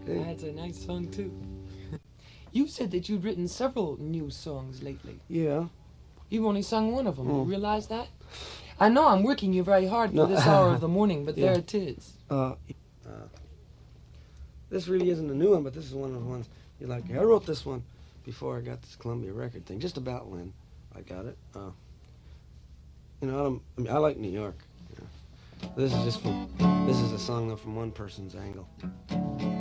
Hey. That's a nice song too. You said that you'd written several new songs lately. Yeah. You've only sung one of them. Mm. You realize that? I know I'm working you very hard for No. this hour of the morning, but Yeah. there it is. This really isn't a new one, but this is one of the ones you like. I wrote this one before I got this Columbia record thing, just about when I got it. I like New York. This is a song though from one person's angle.